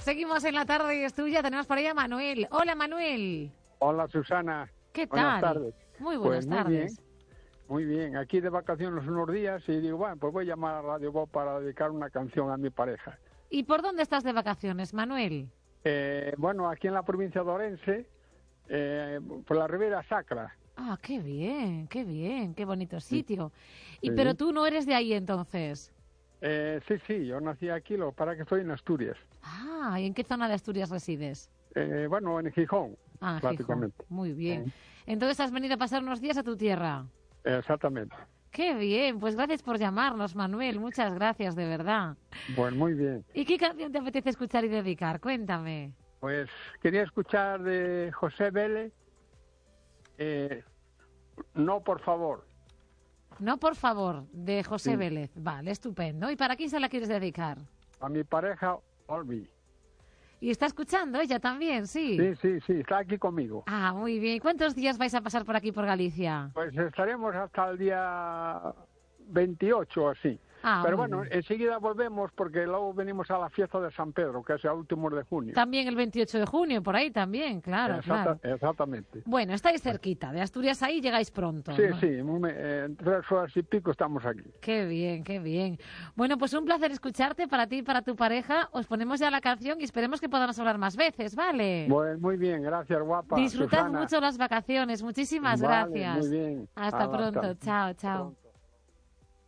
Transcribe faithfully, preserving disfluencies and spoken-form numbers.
Seguimos en la tarde y es tuya. Tenemos por ahí a Manuel. Hola, Manuel. Hola, Susana. ¿Qué buenas tal? Tardes. Muy buenas pues muy tardes. Bien, muy bien. Aquí de vacaciones unos días y digo, bueno, pues voy a llamar a Radio Bob para dedicar una canción a mi pareja. ¿Y por dónde estás de vacaciones, Manuel? Eh, bueno, aquí en la provincia de Orense, eh, por la Ribera Sacra. Ah, qué bien, qué bien, qué bonito sitio. Y Sí. pero tú no eres de ahí entonces. Eh, sí, sí, yo nací aquí, lo para que estoy en Asturias. Ah, ¿y en qué zona de Asturias resides? Eh, bueno, en Gijón, Ah, Gijón. prácticamente. Muy bien. Sí. Entonces has venido a pasar unos días a tu tierra. Exactamente. Qué bien, pues gracias por llamarnos, Manuel. Muchas gracias, de verdad. Pues muy bien. ¿Y qué canción te apetece escuchar y dedicar? Cuéntame. Pues quería escuchar de José Vélez, eh, No, por favor. No, por favor, de José Sí. Vélez. Vale, estupendo. ¿Y para quién se la quieres dedicar? A mi pareja, Olvi. ¿Y está escuchando ella también? Sí. Sí, sí, sí, está aquí conmigo. Ah, muy bien. ¿Cuántos días vais a pasar por aquí, por Galicia? Pues estaremos hasta el día veintiocho o así. Ah, Pero muy bueno, bien. enseguida volvemos porque luego venimos a la fiesta de San Pedro, que es a últimos de junio. También el veintiocho de junio, por ahí también, claro, Exacta- claro. Exactamente. Bueno, estáis cerquita. De Asturias ahí llegáis pronto. Sí, ¿no? sí, un me- eh, en tres horas y pico estamos aquí. Qué bien, qué bien. Bueno, pues un placer escucharte para ti y para tu pareja. Os ponemos ya la canción y esperemos que podamos hablar más veces, ¿vale? Pues muy bien, gracias, guapa. Disfrutad Susana. mucho las vacaciones. Muchísimas Vale, gracias. muy bien. Hasta Hasta- pronto. Chao, chao. pronto.